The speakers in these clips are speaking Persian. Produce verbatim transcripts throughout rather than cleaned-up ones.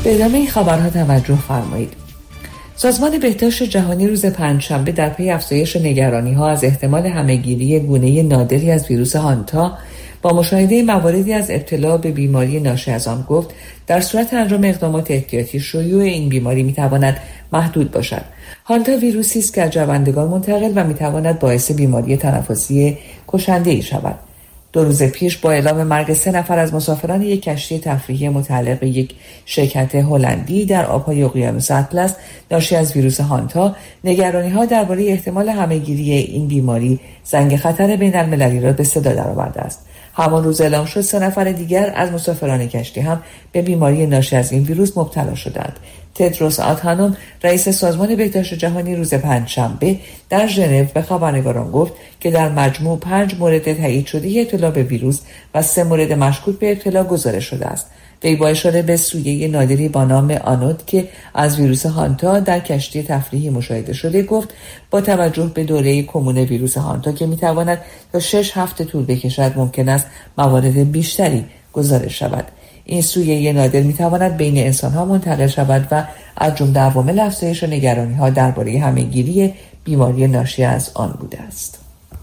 به ادامه این خبرها توجه فرمایید. سازمان بهداشت جهانی روز پنجشنبه در پی افزایش نگرانی‌ها از احتمال همه‌گیری گونه نادری از ویروس هانتا با مشاهده مواردی از ابتلا به بیماری ناشی از آن گفت در صورت انجام اقدامات احتیاطی شیوع این بیماری میتواند محدود باشد. هانتا ویروسی است که از جوندگان منتقل و میتواند باعث بیماری تنفسی کشنده‌ای شود. دو روز پیش با اعلام مرگ سه نفر از مسافران یک کشتی تفریحی متعلق به یک شرکت هلندی در آبهای اقیانوس اطلس ناشی از ویروس هانتا، نگرانی‌ها درباره احتمال همه‌گیری این بیماری زنگ خطر بین‌المللی را به صدا درآورده است. همان روز اعلام شد سه نفر دیگر از مسافران کشتی هم به بیماری ناشی از این ویروس مبتلا شدند. تدروس آدهانوم رئیس سازمان بهداشت جهانی روز پنجشنبه در ژنو به خبرنگاران گفت که در مجموع پنج مورد تایید شده ابتلا به ویروس و سه مورد مشکوک به ابتلا گزارش شده است. وی با اشاره به سویه نادری با نام آنود که از ویروس هانتا در کشتی تفریحی مشاهده شده گفت با توجه به دوره کمون ویروس هانتا که میتواند تا شش هفته طول بکشد ممکن است موارد بیشتری گزارش شود. این سویه نادر میتواند بین انسانها منتقل شود و از جمله عوامل افزایش نگرانی‌ها درباره همه‌گیری بیماری ناشی از آن بوده است.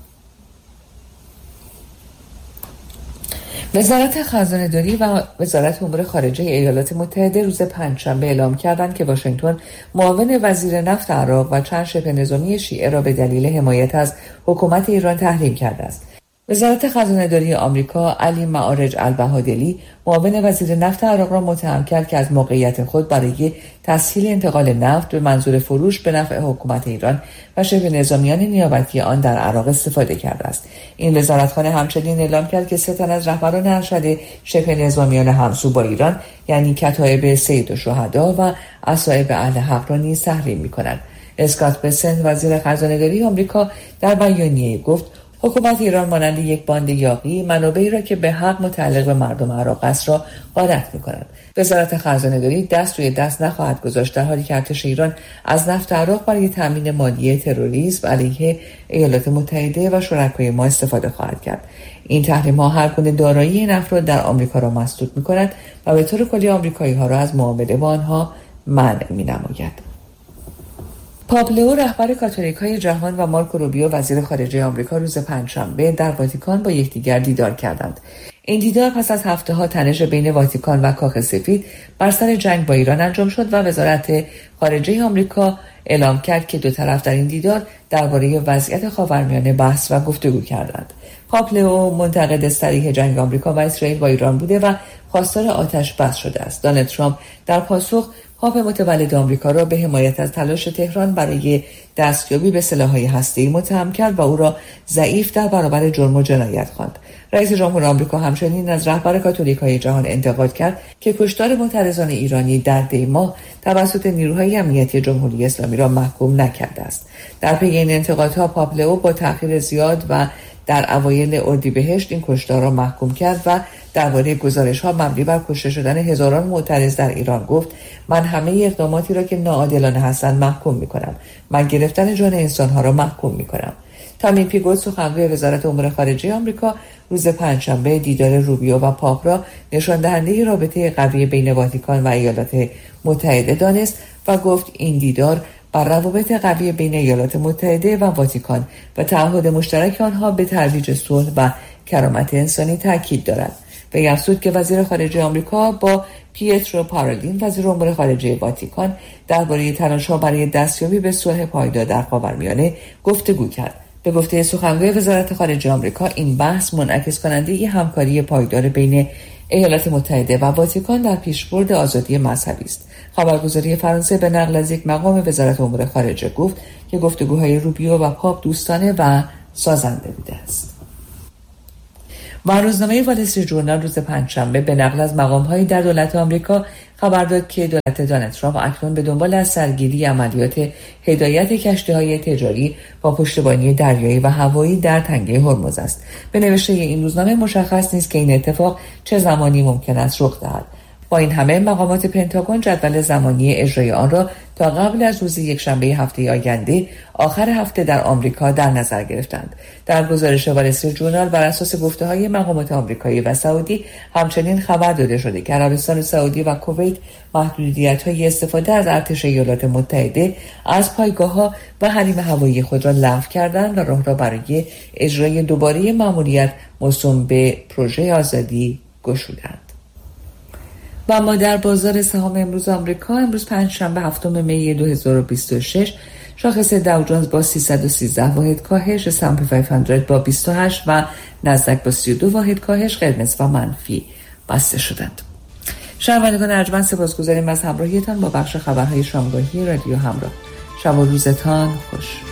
وزارت خزانه‌داری و وزارت امور خارجه ایالات متحده روز پنجشنبه اعلام کردند که واشنگتن معاون وزیر نفت عراق و چند شبه نظامی شیعه را به دلیل حمایت از حکومت ایران تحریم کرده است. وزارت خزانه‌داری آمریکا علی معارج البهادلی معاون وزیر نفت عراق را متهم کرد که از موقعیت خود برای تسهیل انتقال نفت به منظور فروش به نفع حکومت ایران و شبه نظامیان نیابتی آن در عراق استفاده کرده است. این وزارتخانه همچنین اعلام کرد که سه تن از رهبران ارشد شبه نظامیان همسو با ایران یعنی کتایب سید الشهدا و اصایب اهل حق را نیز تحریم می‌کنند. اسکات بسنت وزیر خزانه‌داری آمریکا در بیانیه‌ای گفت حکومت ایران مانند یک باند یاغی منابعی را که به حق متعلق به مردم عراق است را غارت می‌کند. وزارت خزانه‌داری دست روی دست نخواهد گذاشت در حالی که ارتش ایران از نفت عراق برای تامین مالی تروریسم علیه ایالات متحده و شرکای ما استفاده خواهد کرد. این تحریم‌ها هر گونه دارایی این افراد در آمریکا را مسدود می‌کند و به طور کلی آمریکایی‌ها را از معامله با آنها منع می‌نماید. پاپ لئو رهبر کاتولیک‌های جهان و مارکو روبیو وزیر خارجه آمریکا روز پنجشنبه در واتیکان با یکدیگر دیدار کردند. این دیدار پس از هفته‌ها تنش بین واتیکان و کاخ سفید بر سر جنگ با ایران انجام شد و وزارت خارجه آمریکا اعلام کرد که دو طرف در این دیدار درباره وضعیت خاورمیانه بحث و گفتگو کردند. پاپ لئو منتقد صریح جنگ آمریکا و اسرائیل با ایران بوده و خواستار آتش بس شده است. دونالد ترامپ در پاسخ پاپ متولد آمریکا را به حمایت از تلاش تهران برای دستیابی به سلاح‌های هسته‌ای متهم کرد و او را ضعیف در برابر جرم و جنایت خواند. رئیس جمهور آمریکا همچنین از رهبر کاتولیک‌های جهان انتقاد کرد که کشتار معترضان ایرانی در دی ماه توسط نیروهای امنیتی جمهوری اسلامی را محکوم نکرده است. در پی این انتقادها پاپ لئو با تأخیر زیاد و در اوایل اردیبهشت این کشتار را محکوم کرد و درباره گزارش‌ها مبنی بر کشته شدن هزاران معترض در ایران گفت من همه اقداماتی را که ناعادلانه هستند محکوم می‌کنم. من گرفتن جان انسان‌ها را محکوم می‌کنم. تامی پیگوت سخنگوی وزارت امور خارجه آمریکا روز پنجشنبه دیدار روبیو و پاپ را نشان دهنده رابطه قوی بین واتیکان و ایالات متحده دانست و گفت این دیدار بر روابط قوی بین ایالات متحده و واتیکان و تعهد مشترک آنها به ترویج صلح و کرامت انسانی تاکید دارد. وی افزود که وزیر خارجه آمریکا با پیترو پارولین وزیر امور خارجه واتیکان درباره تلاش‌ها برای دستیابی به صلح پایدار در خاورمیانه گفتگو کرد. به گفته سخنگوی وزارت خارجه آمریکا این بحث منعکس کننده ای همکاری پایدار بین ایالات متحده و واتیکان در پیشبرد آزادی مذهبی است. خبرگزاری فرانسه به نقل از یک مقام وزارت امور خارجه گفت که گفتگوهای روبیو و پاپ دوستانه و سازنده بوده است. و روزنامه وال استریت ژورنال روز پنجشنبه به نقل از مقام‌هایی در دولت آمریکا خبر داد که دولت دونالد ترامپ اکنون به دنبال از سرگیری عملیات هدایت کشتی‌های تجاری با پشتیبانی دریایی و هوایی در تنگه هرمز است. به نوشته این روزنامه مشخص نیست که این اتفاق چه زمانی ممکن است رخ دهد. با این همه مقامات پنتاگون جدول زمانی اجرای آن را تا قبل از روز یکشنبه هفته آینده آخر هفته در آمریکا در نظر گرفتند. در گزارش وال استریت ژورنال بر اساس گفته‌های مقامات آمریکایی و سعودی همچنین خبر داده شده که عربستان سعودی و کویت محدودیت‌های استفاده از ارتش ایالات متحده از پایگاه‌ها و حریم هوایی خود را لغو کردند و راه را برای اجرای دوباره مأموریت موسوم به پروژه آزادی گشودند. و اما در بازار سهام امروز آمریکا، امروز پنجشنبه هفتم می دو هزار و بیست و شش، شاخص داو جونز با سیصد و سیزده واحد کاهش، اس اند پی پانصد با بیست و هشت و نزدک با سی و دو واحد کاهش قرمز و منفی بسته شدند. شنوندگان ارجمند، سپاسگزاریم از همراهیتان با بخش خبرهای شامگاهی رادیو همراه. شب و روزتان خوش.